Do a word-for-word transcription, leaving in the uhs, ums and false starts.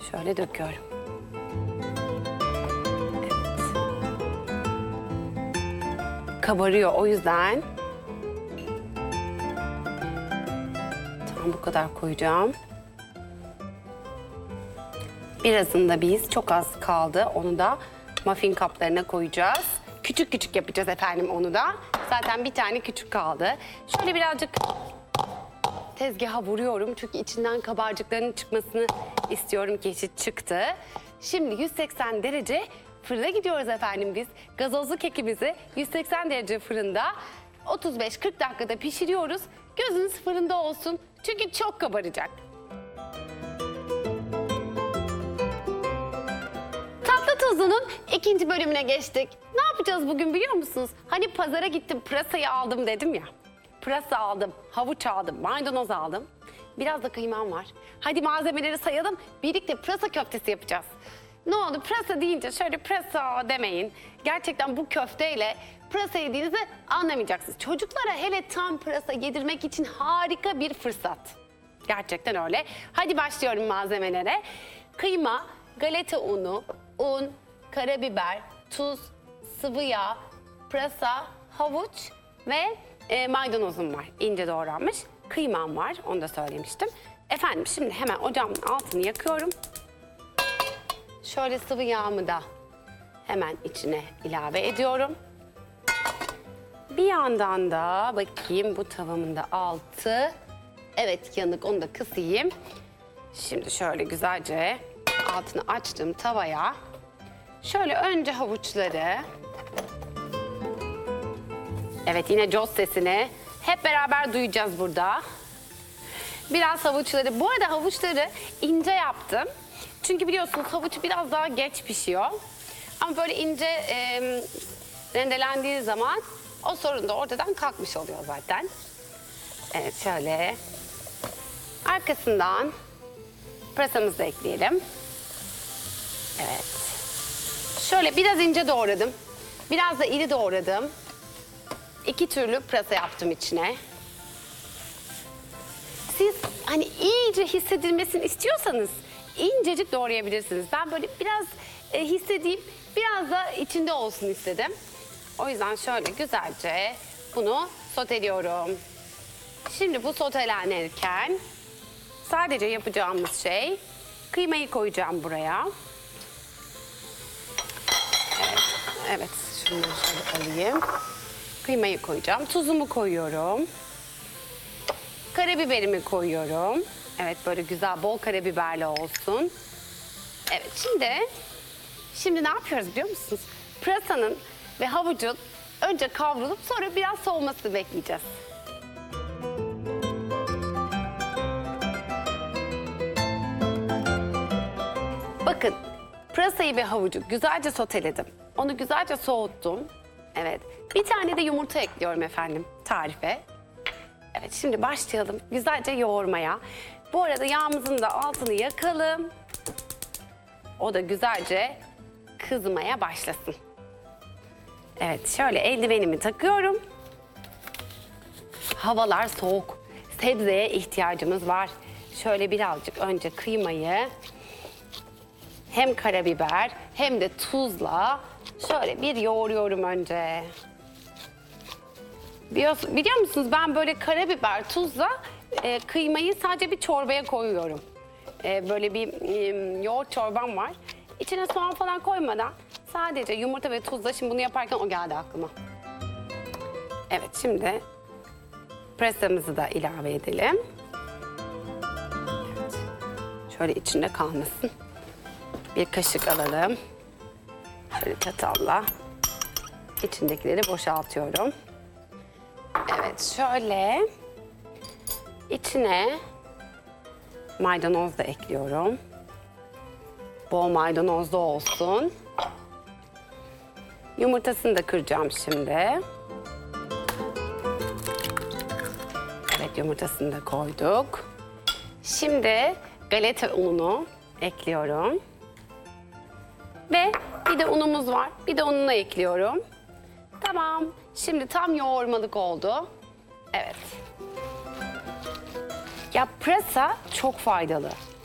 Şöyle döküyorum. Evet. Kabarıyor o yüzden. Tam bu kadar koyacağım. Birazını da biz, çok az kaldı. Onu da muffin kaplarına koyacağız. Küçük küçük yapacağız efendim onu da. Zaten bir tane küçük kaldı. Şöyle birazcık tezgaha vuruyorum. Çünkü içinden kabarcıkların çıkmasını istiyorum ki eşit çıktı. Şimdi yüz seksen derece fırına gidiyoruz efendim biz. Gazozlu kekimizi yüz seksen derece fırında otuz beş kırk dakikada pişiriyoruz. Gözünüz fırında olsun. Çünkü çok kabaracak. Tatlı tuzunun ikinci bölümüne geçtik. Ne yapacağız bugün biliyor musunuz? Hani pazara gittim, pırasayı aldım dedim ya. Pırasa aldım, havuç aldım, maydanoz aldım. Biraz da kıymam var. Hadi malzemeleri sayalım, birlikte pırasa köftesi yapacağız. Ne oldu? Pırasa deyince şöyle pırasa demeyin. Gerçekten bu köfteyle pırasa yediğinizi anlamayacaksınız. Çocuklara hele tam pırasa yedirmek için harika bir fırsat. Gerçekten öyle. Hadi başlıyorum malzemelere. Kıyma, galeta unu, un, karabiber, tuz, sıvı yağ, pırasa, havuç ve e, maydanozum var. İnce doğranmış. Kıymam var. Onu da söylemiştim. Efendim şimdi hemen ocağımın altını yakıyorum. Şöyle sıvı yağımı da hemen içine ilave ediyorum. Bir yandan da bakayım bu tavamın da altı. Evet yanık, onu da kısayım. Şimdi şöyle güzelce altını açtım tavaya. Şöyle önce havuçları. Evet yine coz sesini hep beraber duyacağız burada. Biraz havuçları, bu arada havuçları ince yaptım. Çünkü biliyorsunuz havuç biraz daha geç pişiyor. Ama böyle ince e, rendelendiği zaman o sorun da ortadan kalkmış oluyor zaten. Evet şöyle. Arkasından pırasamızı da ekleyelim. Evet. Şöyle biraz ince doğradım. Biraz da iri doğradım. İki türlü pırasa yaptım içine. Siz hani iyice hissedilmesini istiyorsanız incecik doğrayabilirsiniz. Ben böyle biraz e, hissedeyim, biraz da içinde olsun istedim. O yüzden şöyle güzelce bunu soteliyorum. Şimdi bu sotelenirken sadece yapacağımız şey kıymayı koyacağım buraya. Evet, evet şunları şöyle alayım. Kıymayı koyacağım. Tuzumu koyuyorum. Karabiberimi koyuyorum. Evet böyle güzel bol karabiberli olsun. Evet şimdi şimdi ne yapıyoruz biliyor musunuz? Pırasanın ve havucun önce kavrulup sonra biraz soğumasını bekleyeceğiz. Bakın pırasayı ve havucu güzelce soteledim. Onu güzelce soğuttum. Evet. Bir tane de yumurta ekliyorum efendim tarife. Evet şimdi başlayalım güzelce yoğurmaya. Bu arada yağımızın da altını yakalım. O da güzelce kızmaya başlasın. Evet şöyle eldivenimi takıyorum. Havalar soğuk. Sebzeye ihtiyacımız var. Şöyle birazcık önce kıymayı hem karabiber hem de tuzla şöyle bir yoğuruyorum önce. Biliyor, biliyor musunuz ben böyle karabiber, tuzla e, kıymayı sadece bir çorbaya koyuyorum. E, böyle bir e, yoğurt çorbam var. İçine soğan falan koymadan sadece yumurta ve tuzla, şimdi bunu yaparken o geldi aklıma. Evet şimdi pırasamızı da ilave edelim. Evet. Şöyle içinde kalmasın. Bir kaşık alalım. Şöyle çatalla içindekileri boşaltıyorum. Evet şöyle içine maydanoz da ekliyorum. Bol maydanozlu olsun. Yumurtasını da kıracağım şimdi. Evet yumurtasını da koyduk. Şimdi galeta ununu ekliyorum. Ve bir de unumuz var. Bir de ununu ekliyorum. Tamam. Şimdi tam yoğurmalık oldu. Evet. Ya pırasa çok faydalı.